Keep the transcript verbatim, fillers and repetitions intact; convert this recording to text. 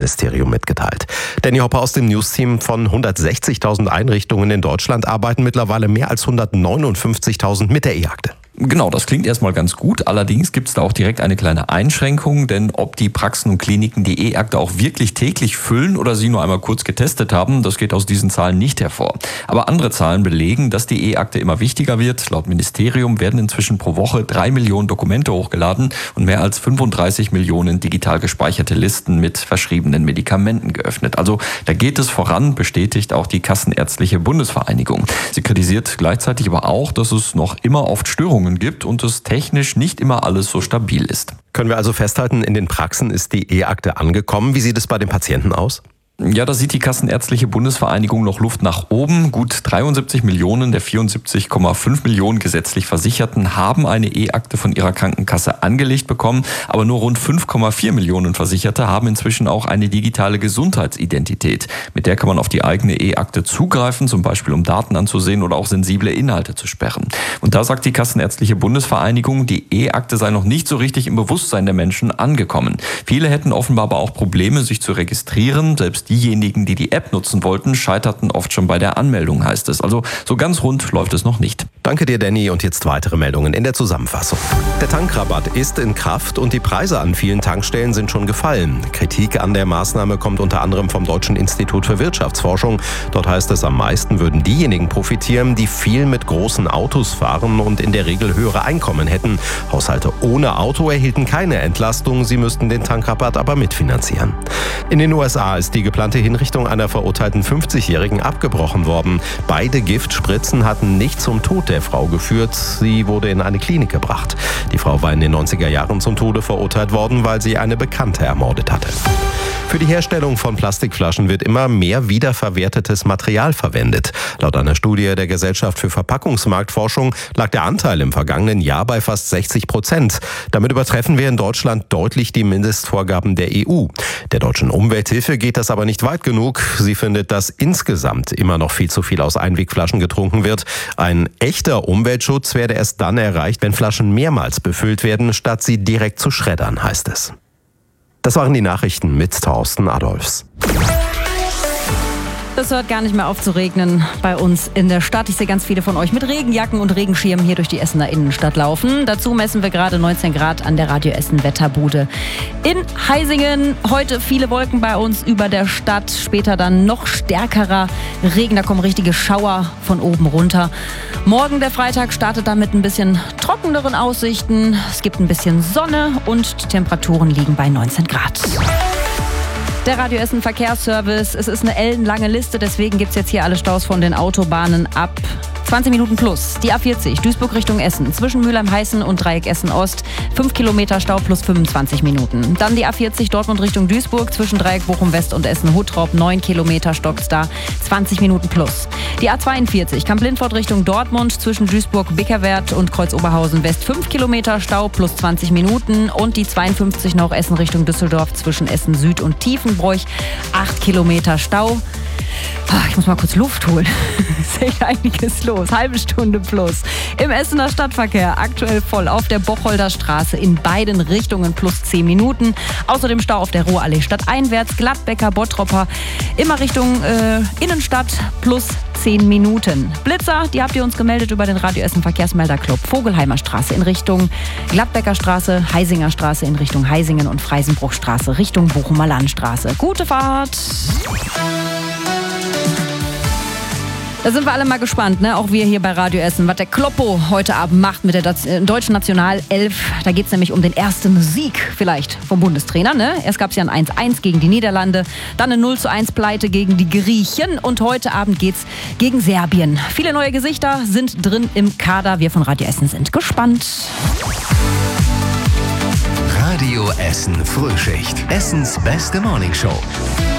Gesundheitsministerium mitgeteilt. Danny Hopper aus dem News-Team: Von hundertsechzigtausend Einrichtungen in Deutschland arbeiten mittlerweile mehr als hundertneunundfünfzigtausend mit der E-Akte. Genau, das klingt erstmal ganz gut. Allerdings gibt es da auch direkt eine kleine Einschränkung, denn ob die Praxen und Kliniken die E-Akte auch wirklich täglich füllen oder sie nur einmal kurz getestet haben, das geht aus diesen Zahlen nicht hervor. Aber andere Zahlen belegen, dass die E-Akte immer wichtiger wird. Laut Ministerium werden inzwischen pro Woche drei Millionen Dokumente hochgeladen und mehr als fünfunddreißig Millionen digital gespeicherte Listen mit verschriebenen Medikamenten geöffnet. Also da geht es voran, bestätigt auch die Kassenärztliche Bundesvereinigung. Sie kritisiert gleichzeitig aber auch, dass es noch immer oft Störungen gibt und es technisch nicht immer alles so stabil ist. Können wir also festhalten, in den Praxen ist die E-Akte angekommen. Wie sieht es bei den Patienten aus? Ja, da sieht die Kassenärztliche Bundesvereinigung noch Luft nach oben. Gut dreiundsiebzig Millionen der vierundsiebzig Komma fünf Millionen gesetzlich Versicherten haben eine E-Akte von ihrer Krankenkasse angelegt bekommen. Aber nur rund fünf Komma vier Millionen Versicherte haben inzwischen auch eine digitale Gesundheitsidentität. Mit der kann man auf die eigene E-Akte zugreifen, zum Beispiel um Daten anzusehen oder auch sensible Inhalte zu sperren. Und da sagt die Kassenärztliche Bundesvereinigung, die E-Akte sei noch nicht so richtig im Bewusstsein der Menschen angekommen. Viele hätten offenbar aber auch Probleme, sich zu registrieren. Selbst diejenigen, die die App nutzen wollten, scheiterten oft schon bei der Anmeldung, heißt es. Also so ganz rund läuft es noch nicht. Danke dir, Danny. Und jetzt weitere Meldungen in der Zusammenfassung. Der Tankrabatt ist in Kraft und die Preise an vielen Tankstellen sind schon gefallen. Kritik an der Maßnahme kommt unter anderem vom Deutschen Institut für Wirtschaftsforschung. Dort heißt es, am meisten würden diejenigen profitieren, die viel mit großen Autos fahren und in der Regel höhere Einkommen hätten. Haushalte ohne Auto erhielten keine Entlastung, sie müssten den Tankrabatt aber mitfinanzieren. In den U S A ist die geplante Hinrichtung einer verurteilten fünfzigjährigen abgebrochen worden. Beide Giftspritzen hatten nicht zum Tod der Frau geführt. Sie wurde in eine Klinik gebracht. Die Frau war in den neunziger Jahren zum Tode verurteilt worden, weil sie eine Bekannte ermordet hatte. Für die Herstellung von Plastikflaschen wird immer mehr wiederverwertetes Material verwendet. Laut einer Studie der Gesellschaft für Verpackungsmarktforschung lag der Anteil im vergangenen Jahr bei fast sechzig Prozent. Damit übertreffen wir in Deutschland deutlich die Mindestvorgaben der E U. Der deutschen Umwelthilfe geht das aber nicht weit genug. Sie findet, dass insgesamt immer noch viel zu viel aus Einwegflaschen getrunken wird. Ein echter Umweltschutz werde erst dann erreicht, wenn Flaschen mehrmals befüllt werden, statt sie direkt zu schreddern, heißt es. Das waren die Nachrichten mit Thorsten Adolfs. Es hört gar nicht mehr auf zu regnen bei uns in der Stadt. Ich sehe ganz viele von euch mit Regenjacken und Regenschirmen hier durch die Essener Innenstadt laufen. Dazu messen wir gerade neunzehn Grad an der Radio Essen Wetterbude. In Heisingen heute viele Wolken bei uns über der Stadt. Später dann noch stärkerer Regen. Da kommen richtige Schauer von oben runter. Morgen, der Freitag, startet dann mit ein bisschen trockeneren Aussichten. Es gibt ein bisschen Sonne und die Temperaturen liegen bei neunzehn Grad. Der Radio Essen Verkehrsservice. Es ist eine ellenlange Liste, deswegen gibt es jetzt hier alle Staus von den Autobahnen ab zwanzig Minuten plus. Die A vierzig, Duisburg Richtung Essen, zwischen Mülheim-Heißen und Dreieck Essen-Ost, fünf Kilometer Stau plus fünfundzwanzig Minuten. Dann die A vierzig Dortmund Richtung Duisburg, zwischen Dreieck Bochum-West und Essen-Huttrop, neun Kilometer stockt's da, zwanzig Minuten plus. Die A zweiundvierzig, Kamp-Lindfort Richtung Dortmund, zwischen Duisburg-Bickerwert und Kreuz-Oberhausen-West, fünf Kilometer Stau plus zwanzig Minuten. Und die zweiundfünfzig noch Essen Richtung Düsseldorf, zwischen Essen-Süd und Tiefenbroich, acht Kilometer Stau. Ich muss mal kurz Luft holen. Es ist echt einiges los. Halbe Stunde plus. Im Essener Stadtverkehr aktuell voll auf der Bocholder Straße in beiden Richtungen plus zehn Minuten. Außerdem Stau auf der Ruhrallee stadteinwärts, Gladbecker, Bottropper, immer Richtung äh, Innenstadt plus zehn Minuten. Blitzer, die habt ihr uns gemeldet über den Radio Essen Verkehrsmelderclub. Vogelheimer Straße in Richtung Gladbecker Straße, Heisinger Straße in Richtung Heisingen und Freisenbruchstraße Richtung Bochumer Landstraße. Gute Fahrt! Da sind wir alle mal gespannt, ne? Auch wir hier bei Radio Essen, was der Kloppo heute Abend macht mit der deutschen Nationalelf. Da geht es nämlich um den ersten Sieg vielleicht vom Bundestrainer. Ne? Erst gab es ja ein eins eins gegen die Niederlande, dann eine null zu eins Pleite gegen die Griechen und heute Abend geht's gegen Serbien. Viele neue Gesichter sind drin im Kader. Wir von Radio Essen sind gespannt. Radio Essen Frühschicht. Essens beste Morningshow.